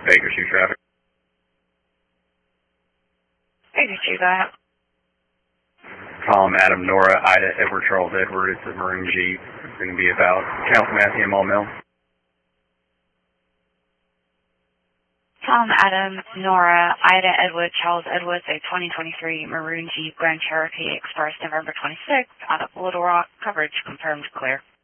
Bakersfield traffic. Bakersfield, go ahead. Tom, Adam, Nora, Ida, Edward, Charles, Edward. It's a maroon Jeep. It's going to be about Council Matthew and Mall Mill. Tom, Adam, Nora, Ida, Edward, Charles, Edwards, a 2023 maroon Jeep Grand Cherokee Express, November 26th, out of Little Rock. Coverage confirmed clear.